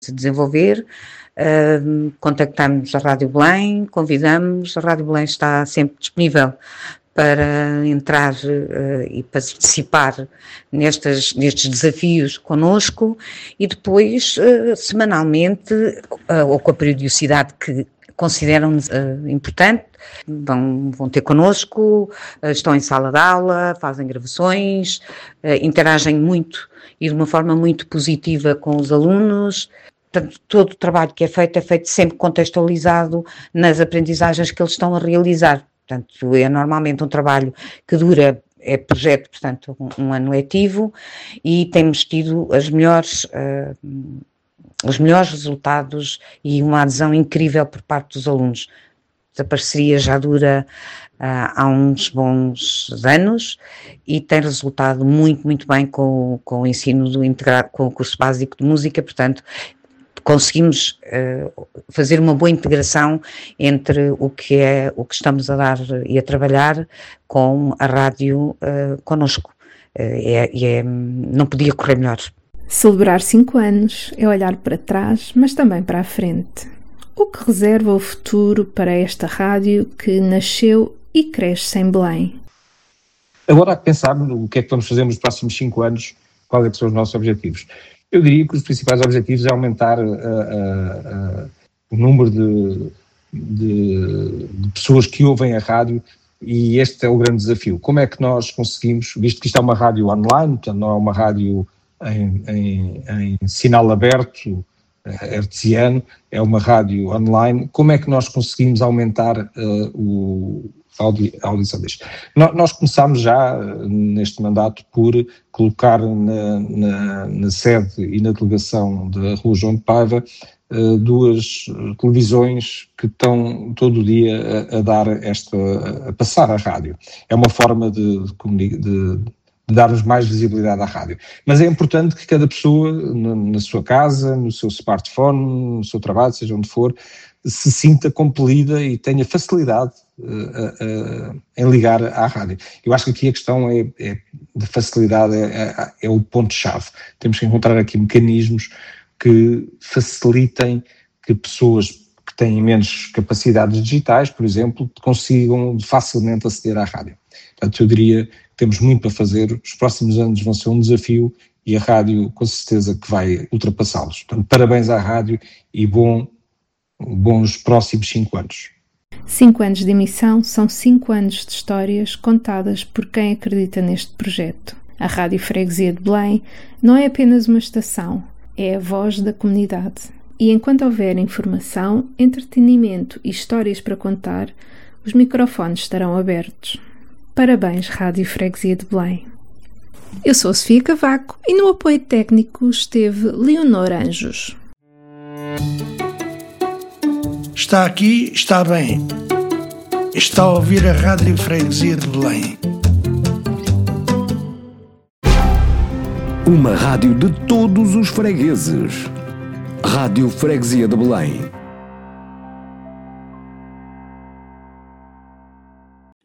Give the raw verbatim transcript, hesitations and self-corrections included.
se desenvolver, uh, contactamos a Rádio Belém, convidamos, a Rádio Belém está sempre disponível para entrar uh, e participar nestas, nestes desafios connosco e depois, uh, semanalmente, uh, ou com a periodicidade que consideram uh, importante, vão, vão ter connosco, uh, estão em sala de aula, fazem gravações, uh, interagem muito e de uma forma muito positiva com os alunos. Portanto, todo o trabalho que é feito é feito sempre contextualizado nas aprendizagens que eles estão a realizar. Portanto, é normalmente um trabalho que dura, é projeto, portanto, um, um ano letivo, e temos tido as melhores, uh, os melhores resultados e uma adesão incrível por parte dos alunos. A parceria já dura uh, há uns bons anos e tem resultado muito, muito bem com, com o ensino do integrado, com o curso básico de música, portanto, conseguimos uh, fazer uma boa integração entre o que é o que estamos a dar e a trabalhar com a rádio uh, connosco. Uh, é, é, não podia correr melhor. Celebrar cinco anos é olhar para trás, mas também para a frente. O que reserva o futuro para esta rádio que nasceu e cresce em Belém? Agora, a pensar no que é que vamos fazer nos próximos cinco anos, quais é que são os nossos objetivos? Eu diria que os principais objetivos é aumentar uh, uh, uh, o número de, de, de pessoas que ouvem a rádio, e este é o grande desafio. Como é que nós conseguimos, visto que isto é uma rádio online, portanto não é uma rádio em, em, em sinal aberto, hertziano, é uma rádio online, como é que nós conseguimos aumentar uh, o, a, audi, a audição disto? No, nós começámos já uh, neste mandato por colocar na, na, na sede e na delegação da Rua João de Paiva uh, duas televisões que estão todo o dia a, a dar esta, a passar a rádio. É uma forma de, de, de de darmos mais visibilidade à rádio. Mas é importante que cada pessoa, na, na sua casa, no seu smartphone, no seu trabalho, seja onde for, se sinta compelida e tenha facilidade uh, uh, uh, em ligar à rádio. Eu acho que aqui a questão é, é de facilidade, é, é, é o ponto-chave. Temos que encontrar aqui mecanismos que facilitem que pessoas que têm menos capacidades digitais, por exemplo, consigam facilmente aceder à rádio. Portanto, eu diria que temos muito para fazer, os próximos anos vão ser um desafio e a rádio com certeza que vai ultrapassá-los. Portanto, parabéns à rádio e bom, bons próximos cinco anos. Cinco anos de emissão são cinco anos de histórias contadas por quem acredita neste projeto. A Rádio Freguesia de Belém não é apenas uma estação, é a voz da comunidade. E enquanto houver informação, entretenimento e histórias para contar, os microfones estarão abertos. Parabéns, Rádio Freguesia de Belém. Eu sou Sofia Cavaco e no apoio técnico esteve Leonor Anjos. Está aqui, está bem. Está a ouvir a Rádio Freguesia de Belém. Uma rádio de todos os fregueses. Rádio Freguesia de Belém.